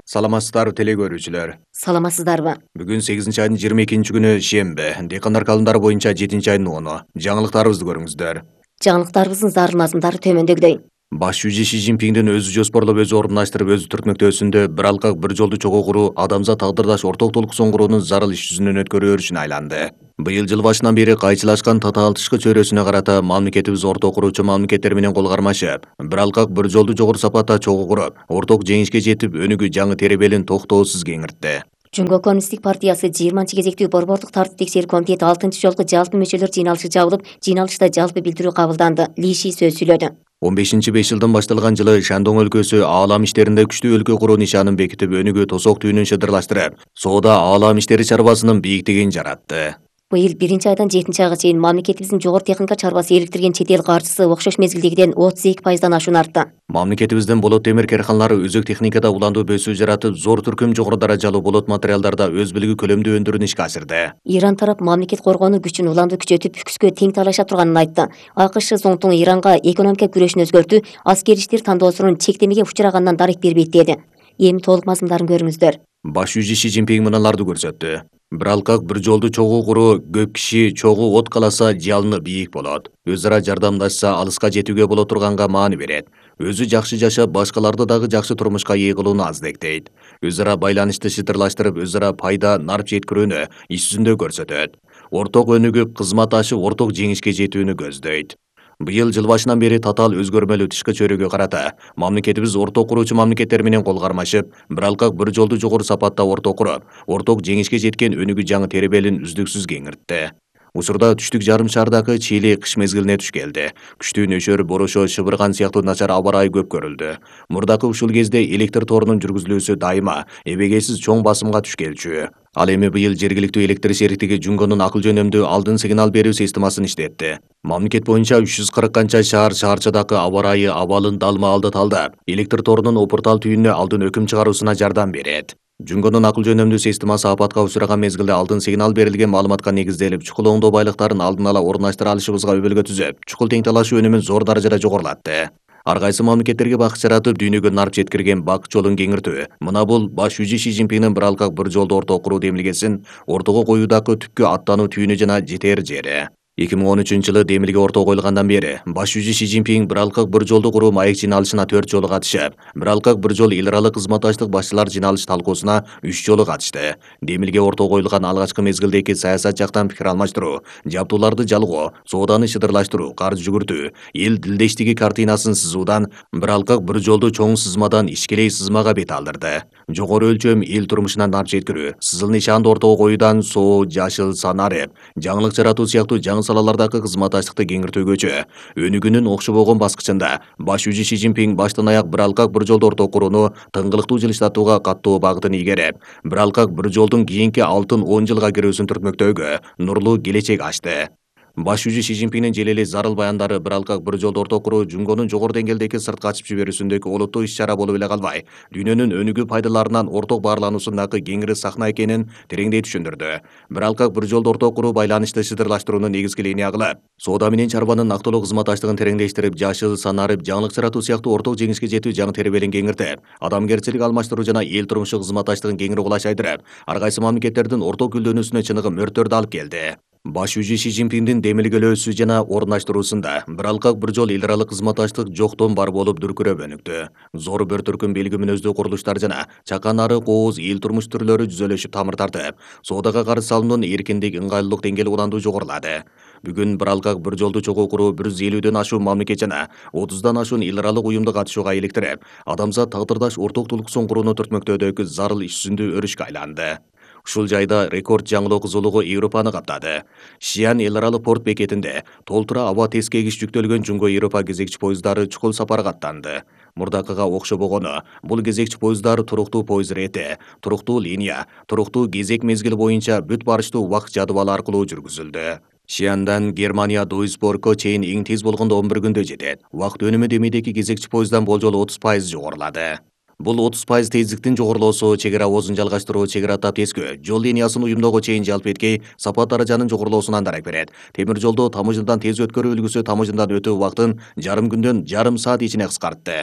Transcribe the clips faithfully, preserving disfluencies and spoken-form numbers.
Саламатсыздарбы теле көрүүчүлөр. Саламатсыздарбы? Бүгүн сегизинчи айдын жыйырма экинчи күнү шемби. Дыйкандар каалымдары боюнча жетинчи айдын оны. Жаңылыктарыбызды көрүңүздөр. Жаңылыктарыбыздын зарыл мазмундары төмөндөгүдөй. Баш жүзү Ши Цзиньпиндин өзү жоспорлоп, өзү орундаштырып, өзү түртмөктөөсүндө бир алкак бир жолду чогуу куруу адамзат тагдырдаш орток толуксон куруунун зарыл иш жүзүнөн өткөрүү өрүшүнө айланды. Быйыл жыл башынан бери кайчылашкан татаал тышкы чөйрөсүнө карата мамлекетибиз орток куруучу мамлекеттер менен кол кармашып, бир алкак бир жолду жогору сапатта чогуу куруп, орток жеңишке жетип, өнүгүү жаңы теребелин токтоосуз кеңиртти. Жөнгө коммунисттик партиясы жыйырманчы кезектүү борбордук тартип текшерүү комитети алтынчы жолку жалпы мүчөлөр жыйналышы жабылып, жыйналышта жалпы билдирүү кабылданды. Ли Ши сөз сүйлөдү. он бешинчи беш жылдын башталган жылы Шандong өлкөсү аалам иштеринде күчтүү өлкө куруу нишанын бекитип, өнүгүү тосок түйүнүн шыдырлаштырып, соода аалам иштери чарбасынын бийиктигин жаратты. Быйыл биринчи айдан жетинчи айга чейин мамлекетибиздин жогору техника чарбасы иликтирген чет эл каржысы окшош мезгилдегиден отуз эки пайыздан ашуун артты. Мамлекетибиздин болот темир карканалары өзөк техникада уландуу бөсүү жаратып, зор түркүм жогору даражалуу болот материалдарда өз билиги көлөмдүү өндүрүүнү ишке ашырды. Иран тарап мамлекет коргоонуу күчүн уланду күчөтүп, күскө тең талаша турганын айтты. АКШ Зоңтуң Иранга экономика күрөшүн өзгөртүү, аскери иштер тандоосунун чектемеге учураганынан дарек бербейт деди. Эми толук мазмундарын көрүңүздөр. Баш жүзү Ши Цзиньпин мыналарды көрсөттү. Бир алкак бир жолду чогуу куруу, көп киши чогуу от каласа жалыны бийик болот. Өз ара жардамдашса алыска жетүүгө боло турганга маани берет. Өзү жакшы жашап, башкаларды дагы жакшы турмушка ээ кылууну аздектейт. Өз ара байланышты шытырлаштырып, өз ара пайда, нарп жеткирүүнү иш жүзүндө көрсөтөт. Орток өнүгүп, кызмат ашып, орток жеңишке жетүүнү көздөйт. Быйыл жыл башынан бери татаал өзгөрмөлүү тышкы чөйрөгө карата мамлекетибиз орток куруучу мамлекеттер менен кол кармашып, бир алкак бир жолду жогору сапатта орток куруп, орток жеңишке жеткен өнүгүү жаңы теребелин үздүксүз кеңиртти. Учурда түштүк жарым шаардагы чили кыш мезгилине туш келди. Күчтүү нөшөр, борошо, шыбырган сыяктуу начар аба ырайы көп көрүлдү. Мурдакы ушул кезде электр торунун жүргүзүлүүсү дайыма эбегейсиз чоң басымга туш келчү. Ал эми быйыл жергиликтүү электр шериктиги Жунгонун акыл жөнөмдүү алдын сигнал берүү системасын иштетти. Мамлекет боюнча үч жүз кырк канча шаар шаарчадагы аба ырайы абалын далма-алды талдап, электр торунун опуртал түйүнүнө алдын өкүм чыгаруусуна жардам берет. Жунгонун акыл жөнөмдүү системасы апатка учураган мезгилде алдын сигнал берилген маалыматка негизделип, чукул оңдоо байлыктарын алдын ала орундаштыра алышыбызга өбөлгө түзөп, чукул тең талашуу өнүмүн зор даражада жогорулатты. Ар кайсы мамлекеттерге бакыт жаратып, дүйнөгө нарп жеткирген бак жолун кеңиртүү. Мына бул баш жүзү Ши Цзиньпиндин бир алкак бир жолду орток куруу демилгесин ортого коюудагы түпкү аттануу түйүнү жана жетер жери. эки миң он үчүнчү жылы демилге ортого коюлгандан бери баш жүзү Ши Цзиньпин бир алкак бир жолду куруу маек жыйналышына төрт жолу катышып, бир алкак бир жол эл аралык кызматташтык башчылар жыйналыш талкуусуна үч жолу катышты. Демилге ортого коюлган алгачкы мезгилдеги саясат жактан пикир алмаштыруу, жабдууларды жалгоо, сооданы шыдырлаштыруу, каржы жүгүртүү, эл дилдештиги картинасын сызуудан бир алкак бир жолду чоң сызмадан ишкелей сызмага бет алдырды. Жогору өлчөм эл турмушуна нарп жеткирүү, сызыл нишанды ортого коюудан соо, жашыл, санарып, жаңылык жаратуу сыяктуу жаңы салалардагы кызматташтыкты кеңиртүүгөчө өнүгүүнүн окшобогон баскычында баш жүзү Ши Цзиньпин баштан аяк бир алкак бир жолду орток курууну тыңгылыктуу жылыштатууга каттуу багытын ийгереп, бир алкак бир жолдун кийинки алтын он жылга кирүүсүн түртмөктөөгө нурлуу келечек ачты. Баш жүзү Ши Цзиньпиндин желели зарыл баяндары бир алкак бир жолду орток куруу Жунгонун жогору деңгээлдеги сыртка ачып жиберүүсүндөгү олуттуу иш-чара болуп эле калбай, дүйнөнүн өнүгүү пайдаларынан орток баарлануусундагы кеңири сахна экенин тереңдей түшүндүрдү. Бир алкак бир жолду орток куруу байланышты шыдырлаштырууну негизги линия кылып, соода менен чарбанын актылуу кызматташтыгын тереңдештирип, жашыл, санарып, жаңылык жаратуу сыяктуу орток жеңишке жетүү жаңы теребелин кеңиртип, адамгерчилик алмаштыруу жана эл турмушу кызматташтыгын кеңири кулачайдырып, ар кайсы мамлекеттердин орток гүлдөнүүсүнө чыныгы мөрттөрдү алып келди. Баш жүзү Ши Цзиньпиндин демилгелөөсү жана орундаштыруусунда бир алкак бир жол эл аралык кызматташтык жоктон бар болуп дүркүрөп өнүктү. Зор бир түркүм белги мүнөздүү курулуштар жана чакан ары кооз эл турмуш түрлөрү жүзөлөшүп тамыр тартып, соодага каршы салымдын эркиндик, ыңгайлуулук деңгээли уланду жогорулады. Бүгүн бир алкак бир жолду чогуу куруу бир жүз элүүдөн ашуун мамлекет жана отуздан ашуун эл аралык уюмду катышууга иликтирип, адамзат тагдырдаш орток толуксон курууну түртмөктөөдөгү зарыл иш жүзүндүү өрүшкө айланды. Ушул жайда рекорд жаңылоо кызуулугу Европаны каптады. Шиан эл аралык порт бекетинде толтура аба тескегич жүктөлгөн Жунго Европа кезекчи поезддары чукул сапарга аттанды. Мурдакыга окшобогону, бул кезекчи поезддар туруктуу поезд рети, туруктуу линия, туруктуу кезек мезгили боюнча бүт барыштуу убакыт жадыбалы аркылуу жүргүзүлдү. Шиандан Германия Дуйсбургко чейин эң тез болгондо он бир күндө жетет. Убакыт өнүмү демейдеги кезекчи поезддан болжол отуз пайыз жогорулады. Бул отуз пайыз тездиктин жогорулоосу, чек ара оозун жалгаштыруу, чек ара тап тескөө, жол линиясын уюмдоого чейин жалп эткей сапат даражанын жогорулоосунан дарек берет. Темир жолду тамыжындан тез өткөрүү үлгүсү тамыжындан өтүү убактын жарым күндөн жарым саат ичине кыскартты.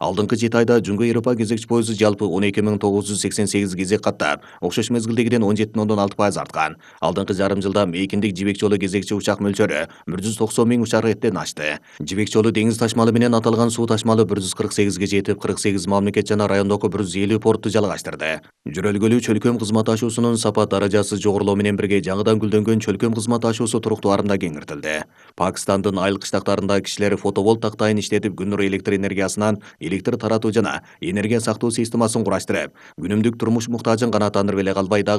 Алдыңкы жети айда Жүнгө Европа кезекчи пойызы жалпы он эки миң тогуз жүз сексен сегиз кезек каттап, окшош мезгилдегиден он жети бүтүн ондон алты пайыз арткан. Алдыңкы жарым жылда мейкиндик жибек жолу кезекчи учак мөлчөрү бир жүз токсон миң учактен ашты. Жибек жолу деңиз ташмалы менен аталган суу ташмалы бир жүз кырк сегизге жетип, кырк сегиз мамлекет жана райондогу бир жүз элүү портты жалгаштырды. Жөрөлгөлүү чөлкөм кызмат ташуусунун сапа даражасы жогорулоо менен бирге жаңыдан гүлдөнгөн чөлкөм кызмат ташуусу туруктуу арымда кеңиртилди. Пакистандын айыл кыштактарында кишилер фотоволт тактайын иштетип күн нуру электр энергиясынан электр таратуу жана энергия сактоо системасын кураштырып, күнүмдүк турмуш муктажын канааттандырып эле калбай,